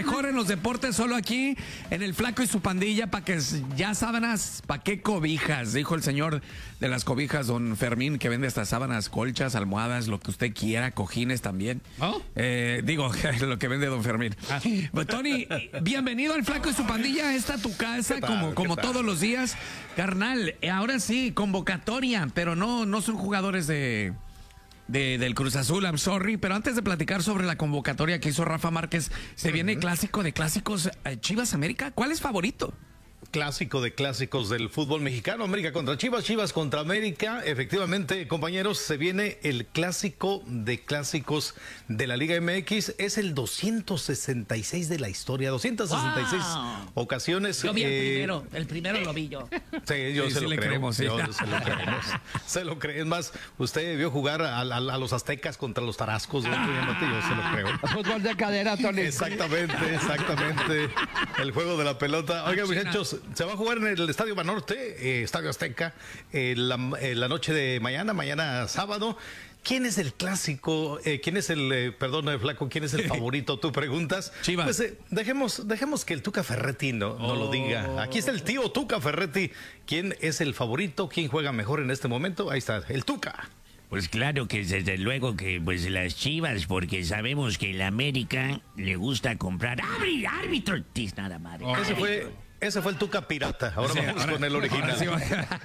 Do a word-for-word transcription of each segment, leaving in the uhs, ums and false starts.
mejor en los deportes, solo aquí, en el Flaco y su pandilla, para que ya sábanas, ¿para qué cobijas? Dijo el señor de las cobijas, don Fermín, que vende estas sábanas, colchas, almohadas, lo que usted quiera, cojines también. ¿Oh? Eh, digo, lo que vende don Fermín. Ah. Pues, Tony, bienvenido al Flaco y su pandilla, esta tu casa, tal, como, como todos los días. Carnal, ahora sí, convocatoria, pero no, no son jugadores de... De, del Cruz Azul, I'm sorry, pero antes de platicar sobre la convocatoria que hizo Rafa Márquez, se uh-huh. viene clásico de clásicos, eh, Chivas América. ¿Cuál es favorito? Clásico de clásicos del fútbol mexicano, América contra Chivas, Chivas contra América. Efectivamente, compañeros, se viene el clásico de clásicos de la Liga M X. Es el doscientos sesenta y seis de la historia, doscientas sesenta y seis wow. ocasiones. Yo vi el eh... primero, el primero lo vi yo. Sí, yo sí, se sí lo le creo. Creemos, sí. Yo se lo creemos. Se lo creo. Es más, usted vio jugar a, a, a los aztecas contra los tarascos. Ah. Yo se lo creo. Fútbol de cadera, Tony. Exactamente, exactamente. El juego de la pelota. Oigan, muchachos, se va a jugar en el Estadio Banorte, eh, Estadio Azteca, eh, la, eh, la noche de mañana, mañana sábado. ¿Quién es el clásico? Eh, ¿Quién es el, eh, perdón, Flaco, quién es el favorito? Tú preguntas. Chivas. Pues eh, dejemos, dejemos que el Tuca Ferretti no, no oh. lo diga. Aquí está el tío Tuca Ferretti. ¿Quién es el favorito? ¿Quién juega mejor en este momento? Ahí está, el Tuca. Pues claro que desde luego que pues las Chivas, porque sabemos que el América le gusta comprar árbitro. Nada más. Oh. Ese fue... Ese fue el Tuca pirata. Ahora sí, vamos ahora, con el original. Sí,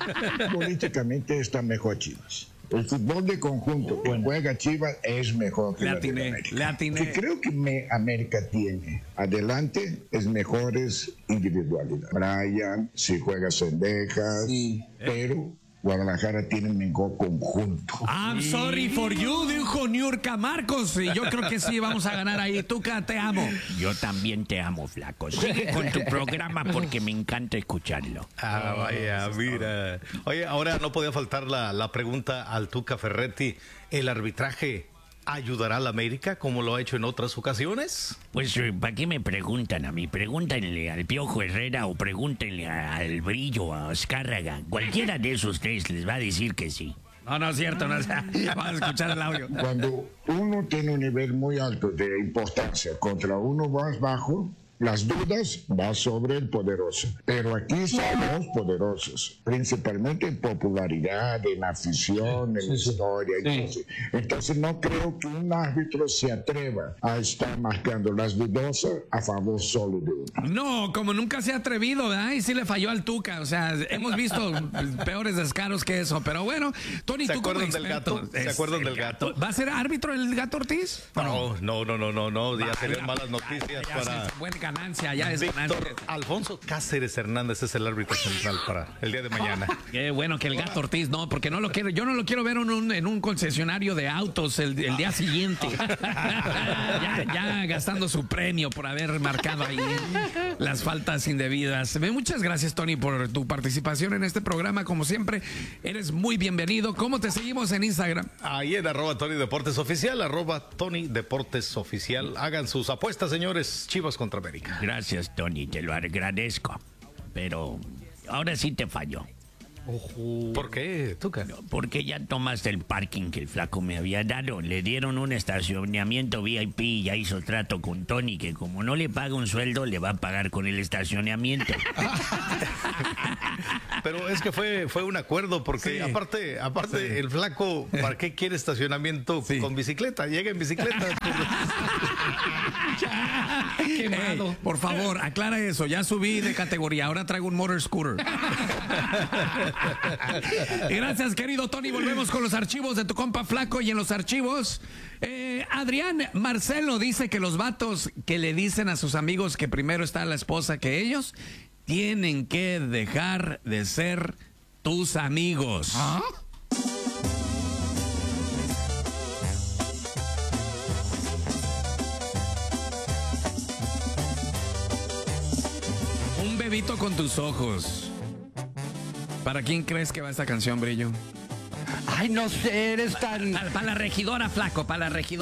políticamente está mejor Chivas. El fútbol de conjunto, cuando juega Chivas, es mejor que le la atiné, de América. Le atiné. Que creo que me, América tiene adelante es mejores individualidades. Brian, si juega Cendejas, sí. pero Guadalajara tiene un mejor conjunto. I'm sorry for you, dijo Niurka Marcos. Y yo creo que sí vamos a ganar ahí. Tuca, te amo. Yo también te amo, Flaco. Sigue con tu programa porque me encanta escucharlo. Ah, vaya, mira. Oye, ahora no podía faltar la, la pregunta al Tuca Ferretti. ¿El arbitraje ayudará a la América como lo ha hecho en otras ocasiones? Pues, ¿para qué me preguntan a mí? Pregúntenle al Piojo Herrera o pregúntenle al Brillo, a Azcárraga. Cualquiera de esos tres les va a decir que sí. No, no es cierto, no es... Vamos a escuchar el audio. Cuando uno tiene un nivel muy alto de importancia contra uno más bajo, las dudas van sobre el poderoso. Pero aquí somos poderosos, principalmente en popularidad, en afición, en sí, historia. Sí. Entonces, entonces no creo que un árbitro se atreva a estar marcando las dudosas a favor solo de uno. No, como nunca se ha atrevido, ¿verdad? Y sí le falló al Tuca. O sea, hemos visto peores descaros que eso. Pero bueno, Tony, ¿Se tú acuerdan como del experto, gato? ¿Se acuerdan del gato? ¿Va a ser árbitro el Gato Ortiz? No, no, no, no, no, no. Ya serían malas noticias ya, ya, para... Ya, buena ganancia, ya es Víctor ganancia. Alfonso Cáceres Hernández es el árbitro central para el día de mañana. Qué bueno que el Gato Ortiz, no, porque no lo quiero, yo no lo quiero ver en un, en un concesionario de autos el, el día siguiente. ya, ya gastando su premio por haber marcado ahí las faltas indebidas. Muchas gracias, Tony, por tu participación en este programa. Como siempre, eres muy bienvenido. ¿Cómo te seguimos en Instagram? Ahí en arroba Tony Deportes Oficial, arroba Tony Deportes Oficial. Hagan sus apuestas, señores. Chivas contra América. Gracias, Tony, te lo agradezco. Pero ahora sí te falló. Ojo. ¿Por qué, Tuca? Porque ya tomaste el parking que el Flaco me había dado. Le dieron un estacionamiento V I P y ya hizo trato con Tony, que como no le paga un sueldo, le va a pagar con el estacionamiento. Pero es que fue, fue un acuerdo, porque sí. aparte, aparte sí. el Flaco, ¿para qué quiere estacionamiento sí. con bicicleta? Llega en bicicleta. Qué malo. Por favor, aclara eso. Ya subí de categoría. Ahora traigo un motor scooter. Gracias, querido Tony. Volvemos con los archivos de tu compa Flaco. Y en los archivos, eh, Adrián Marcelo dice que los vatos que le dicen a sus amigos que primero está la esposa que ellos, tienen que dejar de ser tus amigos. ¿Ah? Un bebito con tus ojos. ¿Para quién crees que va esta canción, Brillo? Ay, no sé, eres tan... Para, para la regidora, Flaco, para la regidora.